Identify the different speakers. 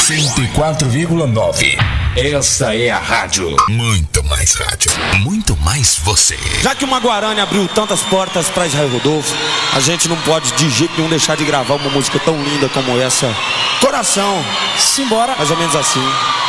Speaker 1: 104,9. Essa é a rádio. Muito mais rádio. Muito mais você.
Speaker 2: Já que uma Guarani abriu tantas portas para Israel Rodolfo, a gente não pode de jeito nenhum deixar de gravar uma música tão linda como essa. Coração.
Speaker 3: Simbora.
Speaker 2: Mais ou menos assim.